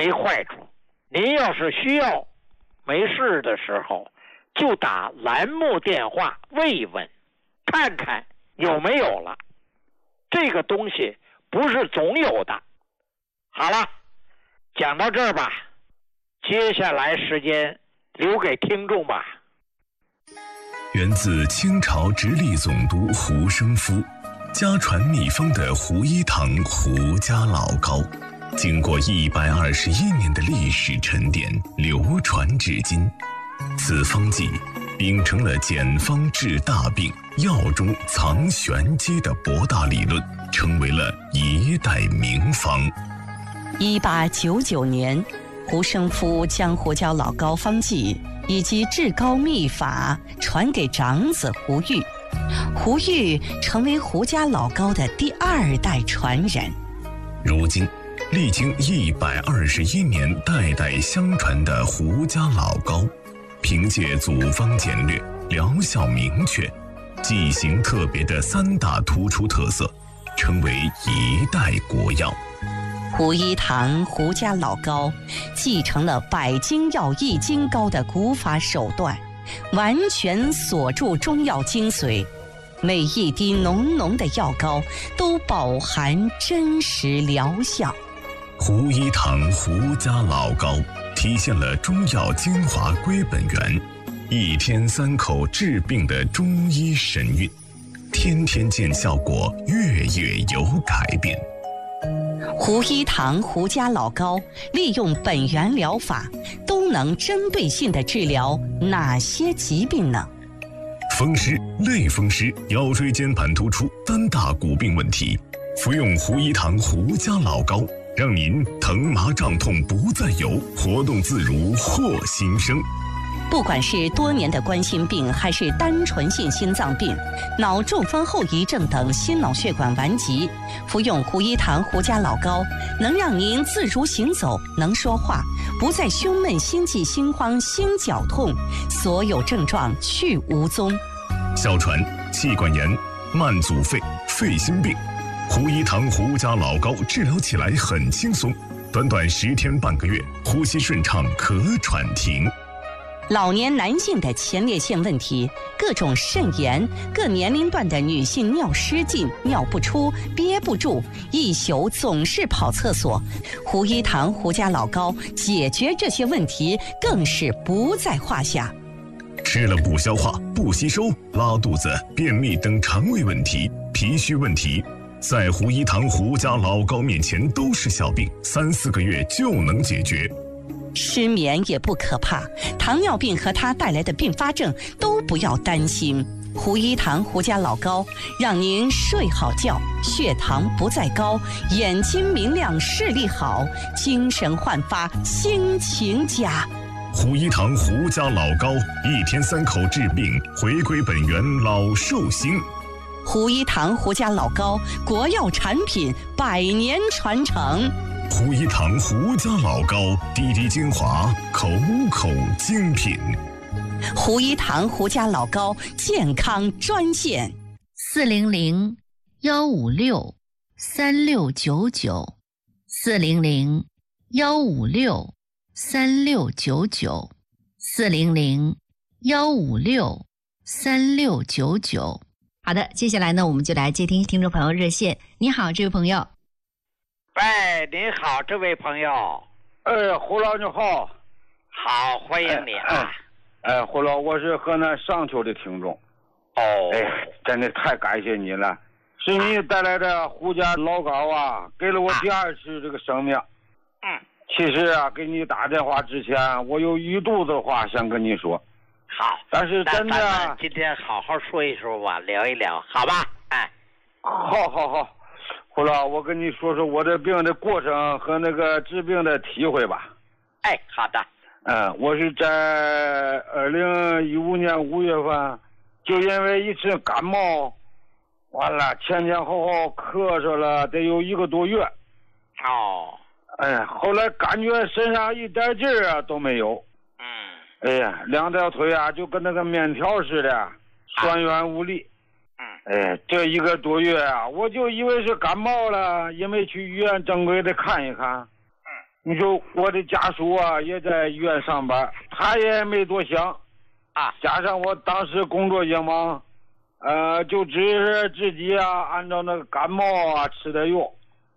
没坏处。您要是需要没事的时候，就打栏目电话问一问，看看有没有了。这个东西不是总有的。好了，讲到这儿吧，接下来时间留给听众吧。 源自清朝直隶总督胡生夫，家传秘方的胡一堂胡家老膏，经过121年的历史沉淀，流传至今。此方剂秉承了简方治大病、药中藏玄机的博大理论，成为了一代名方。 1899年，胡生夫将胡椒老膏方剂以及治膏秘法传给长子胡玉，胡玉成为胡家老膏的第2代传人。 如今，历经121年代代相传的胡家老膏，凭借组方简略、疗效明确、剂型特别的3大突出特色，成为一代国药。 胡一堂胡家老膏继承了百金药易筋膏的古法手段，完全锁住中药精髓，每一滴浓浓的药膏都饱含真实疗效。 胡一堂胡家老膏体现了中药精华归本源，1天3口治病的中医神韵，天天见效果，月月有改变。 胡一堂胡家老膏利用本源疗法，都能针对性地治疗哪些疾病呢？ 风湿、类风湿、腰椎间盘突出3大骨病问题，服用胡一堂胡家老膏，让您疼麻胀痛不再有，活动自如获新生。 不管是多年的冠心病，还是单纯性心脏病、脑中风后遗症等心脑血管顽疾，服用胡一堂胡家老膏，能让您自如行走，能说话，不再胸闷、心悸、心慌、心绞痛，所有症状去无踪。 哮喘、气管炎、慢阻肺、肺心病，胡一堂胡家老膏治疗起来很轻松，短短10天半个月，呼吸顺畅，咳喘停。 老年男性的前列腺问题，各种肾炎，各年龄段的女性尿失禁、尿不出、憋不住，一宿总是跑厕所，胡一堂胡家老膏解决这些问题更是不在话下。 吃了不消化、不吸收、拉肚子、便秘等肠胃问题、脾虚问题，在胡一堂胡家老膏面前都是小病，3、4个月就能解决。 失眠也不可怕，糖尿病和它带来的并发症都不要担心。胡一堂胡家老膏让您睡好觉，血糖不再高，眼睛明亮，视力好，精神焕发，心情佳。 胡一堂胡家老膏，1天3口治病，回归本源，老寿星。 胡一堂胡家老膏，国药产品，100年传承。 胡一堂胡家老膏，滴滴精华，口口精品。 胡一堂胡家老膏健康专线 400-156-3699，400-156-3699。好的，接下来呢，我们就来接听听众朋友热线。你好，这位朋友。 喂，你好，这位朋友。 胡老你好。 好，欢迎你啊。 胡老，我是河南商丘的听众。真的太感谢你了，是你带来的胡家老膏啊，给了我第2次这个生命。其实啊，给你打电话之前，我有一肚子话想跟你说。 好， 但是真的， 咱们今天好好说一说吧，聊一聊，好吧？ 好。胡老，我跟你说说我这病的过程和那个治病的体会吧。 好的。 我是在2015年5月份，就因为一次感冒，完了前后咳嗽了得有1个多月。后来感觉身上一点劲儿都没有。2条腿啊就跟那个面条似的，酸软无力。这1个多月啊，我就以为是感冒了，也没去医院正规的看一看。 你说我的家属啊也在医院上班，他也没多想啊， 加上我当时工作也忙，就只是自己啊按照那个感冒啊吃的药。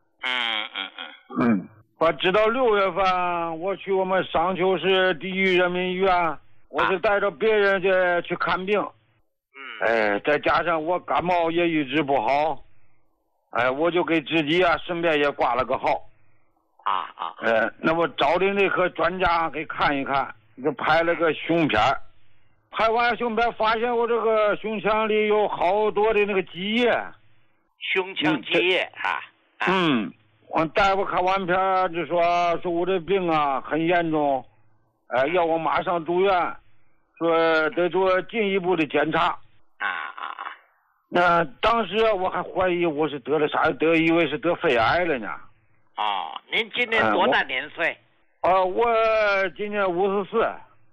我直到6月份，我去我们商丘市第一人民医院，我是带着别人去看病。再加上我感冒也一直不好，我就给自己啊顺便也挂了个号。那我找的那科专家给看一看，给拍了个胸片，拍完胸片发现我这个胸腔里有好多的那个积液。 胸腔积液我大夫看完片就说我这病啊很严重，要我马上住院，说得做进一步的检查。那当时我还怀疑我是得了啥，以为是得肺癌了呢。 您今年多大年岁？ 我今年54。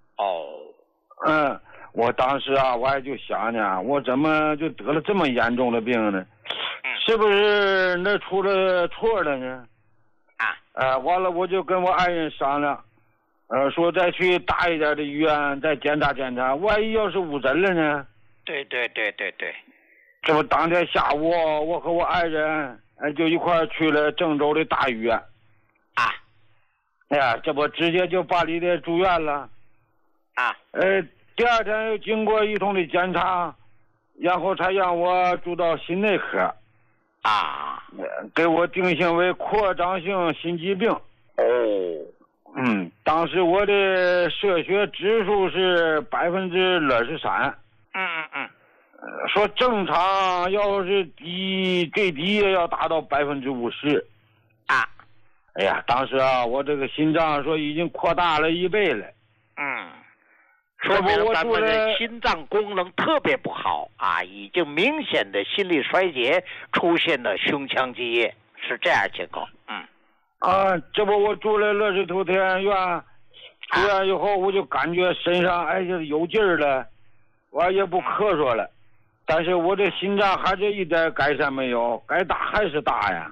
我当时啊我还就想呢，我怎么就得了这么严重的病呢？是不是那出了错了呢？完了我就跟我爱人商量，说再去大一点的医院再检查检查，万一要是误诊了呢？ 对。 这不当天下午我和我爱人就一块去了郑州的大医院。这不直接就把你的住院了。第二天又经过一通的检查，然后才让我住到心内科。给我定性为扩张性心肌病。当时我的射血指数是23%。说正常要是最低也要达到50%。当时啊我这个心脏说已经扩大了1倍了。 说明咱们的心脏功能特别不好已经明显的心力衰竭，出现了胸腔积液，是这样情况。 这不我住了乐视头田院，出院以后我就感觉身上就是有劲儿了，我也不咳嗽了，但是我这心脏还是一点改善没有，该大还是大呀。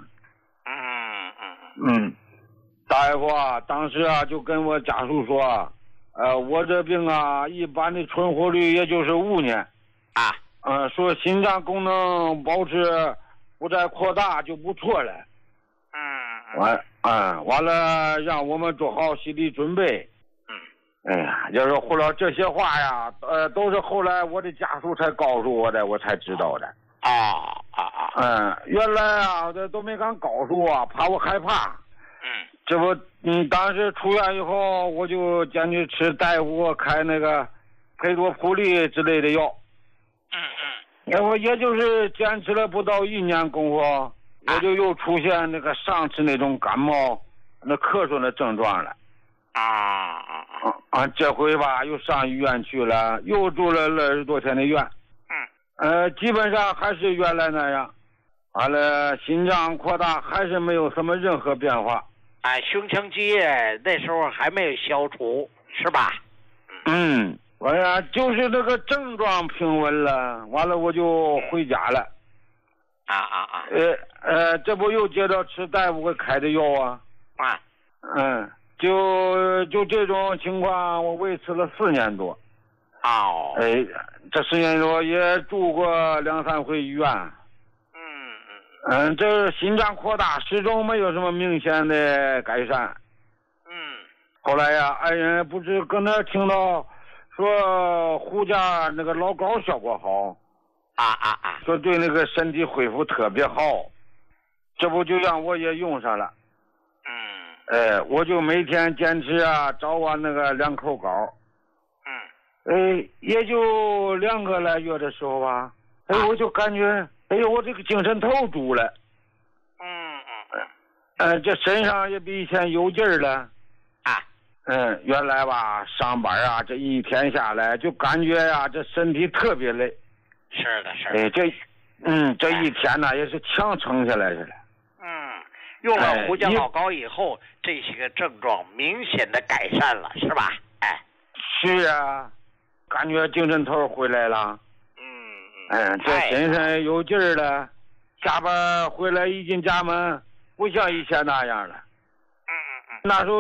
大夫啊当时啊就跟我家属说，我这病啊一般的存活率也就是5年。说心脏功能保持不再扩大就不错了。完了让我们做好心理准备。要是后来这些话呀，都是后来我的家属才告诉我的，我才知道的。原来啊这都没敢告诉我，怕我害怕。这不当时出院以后，我就坚决吃大夫开那个佩多普利之类的药。然后也就是坚持了不到1年功夫，我就又出现那个上次那种感冒那咳嗽的症状了。这回吧又上医院去了，又住了20多天的院。基本上还是原来那样。完了心脏扩大还是没有什么任何变化。 胸腔积液那时候还没有消除是吧？ 完了就是那个症状平稳了，完了我就回家了。这不又接着吃大夫给开的药啊。就这种情况我维持了4年多。这4年多也住过2、3回医院。这心脏扩大始终没有什么明显的改善。后来呀爱人不是搁那听到说胡家那个老膏效果好。说对那个身体恢复特别好，这不就让我也用上了。我就每天坚持早晚那个2口膏。也就2个来月的时候吧，我就感觉我这个精神头足了。这身上也比以前有劲儿了。原来吧上班这一天下来就感觉这身体特别累。 是的。 这一天呢也是强撑下来似的。 用了胡椒老膏以后，这些个症状明显的改善了，是吧？ 是啊，感觉精神头回来了。这身上有劲儿了，下班回来一进家门，不像以前那样了。 那时候